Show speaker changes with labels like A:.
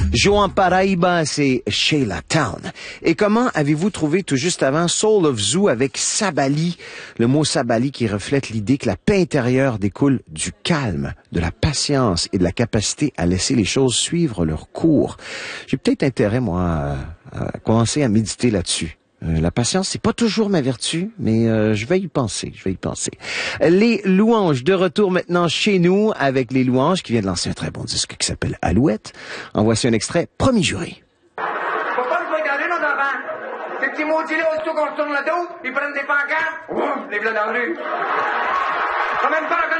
A: Joan Paraíba, c'est Sheila Town. Et comment avez-vous trouvé tout juste avant Soul of Zoo avec Sabali? Le mot Sabali qui reflète l'idée que la paix intérieure découle du calme, de la patience et de la capacité à laisser les choses suivre leur cours. J'ai peut-être intérêt, moi, à commencer à méditer là-dessus. La patience, c'est pas toujours ma vertu, mais je vais y penser, Les Louanges, de retour maintenant chez nous avec Les Louanges qui vient de lancer un très bon disque qui s'appelle Alouette. En voici un extrait, Promis juré.
B: Faut pas nous regarder, nos enfants. Ces petits maudits-là, aussitôt qu'on se tourne le dos, ils prennent des pancartes. Ouf, les v'là dans la rue. Quand même pas